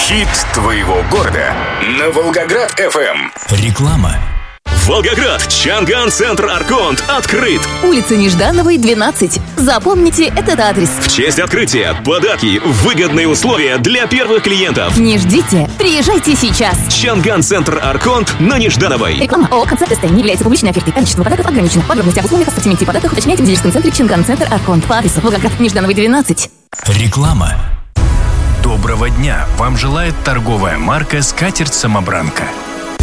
Хит твоего города на Волгоград-ФМ. Реклама. Волгоград, Чанган-центр Арконт открыт. Улица Неждановой, 12. Запомните этот адрес. В честь открытия подарки, выгодные условия для первых клиентов. Не ждите, приезжайте сейчас. Чанган-центр Арконт на Неждановой. Реклама ООО «Концерт СТ» не является публичной офертой. Количество подарков ограничено. Подробности об условиях, ассортименте подарков уточняйте в дилерском центре Чанган-центр Арконт по адресу Волгоград, Неждановой, 12. Реклама. Доброго дня! Вам желает торговая марка «Скатерть-самобранка».